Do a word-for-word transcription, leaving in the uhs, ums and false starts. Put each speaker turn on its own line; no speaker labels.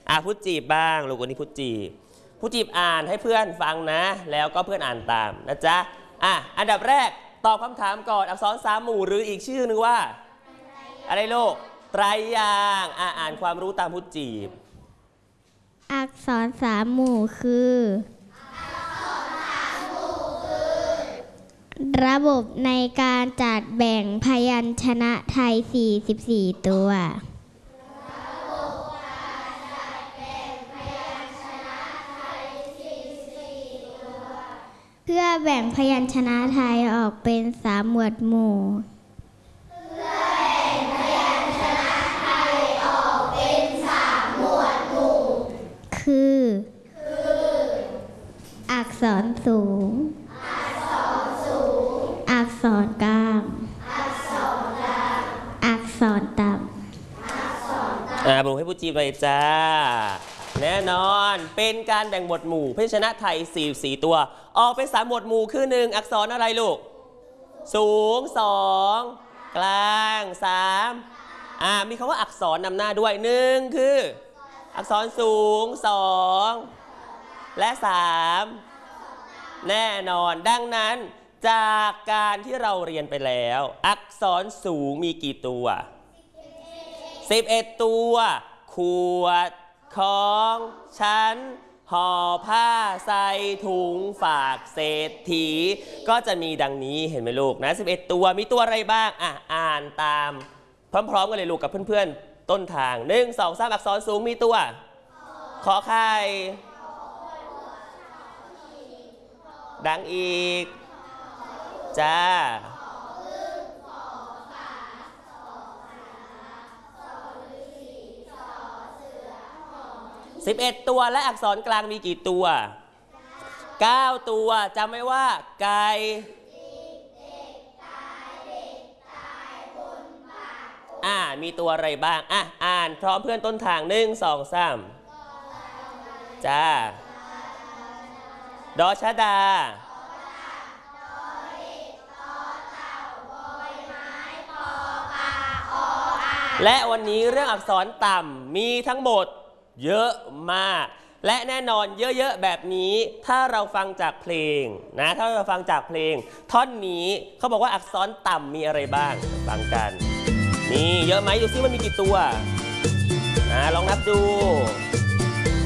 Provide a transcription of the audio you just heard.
อ่ะพูดจีบบ้างลูกวันนี้พูดจีบพูดจีบอ่านให้เพื่อนฟังนะแล้วก็เพื่อนอ่านตามนะจ๊ะอ่ะอันดับแรกตอบคำถามก่อนอักษรสามหมู่หรืออีกชื่อนึงว่าอะไรลูกไตรยางค์อ่ะอ่านความรู้ตามพูดจีบ
อักษรสามหมู่คือระบบในการจัดแบ่งพยัญชนะไทยสี่สิบสี่ตัวเพื่อแบ่งพยัญชนะไทยออกเป็นสามหมวดหมู่เพื่อแบ่งพยัญชนะไทยออกเป็นสามหมวดหมู่คืออักษรสูงอักษรกลางอักษรกลางอักษรต่ำ
อ่าบอกให้พูดจีบเลยจ้าแน่นอนเป็นการแบ่งหมวดหมู่พยัญชนะไทยสี่สิบสี่ตัวออกเป็นสามหมวดหมู่คือหนึ่งอักษรอะไรลูกสูงสองกลางสามอ่ามีคำว่าอักษรนำหน้าด้วยหนึ่งคืออักษรสูงสองและสามแน่นอนดังนั้นจากการที่เราเรียนไปแล้วอักษรสูงมีกี่ตัวสิบเอ็ดตัวขวดของฉันห่อผ้าใส่ถุงฝากเศรษฐีก็จะมีดังนี้เห็นไหมลูกนะสิบเอ็ดตัวมีตัวอะไรบ้างอ่ะอ่านตามพร้อมๆกันเลยลูกกับเพื่อนๆต้นทางหนึ่งสองสามอักษรสูงมีตัวขอไข่ดังอีกจ้าสิบเอ็ดตัวและอักษรกลางมีกี่ตัวเก้าตัวจำไว้ว่าไก่อ่ามีตัวอะไรบ้างอ่ะอ่านพร้อมเพื่อนต้นทางหนึ่งสองสามจ้าดอชดาและวันนี้เรื่องอักษรต่ำมีทั้งหมดเยอะมากและแน่นอนเยอะๆแบบนี้ถ้าเราฟังจากเพลงนะถ้าเราฟังจากเพลงท่อนนี้เขาบอกว่าอักษรต่ำมีอะไรบ้างฟังกันนี่เยอะไหมดูซิมันมีกี่ตัวอ่าลองนับดู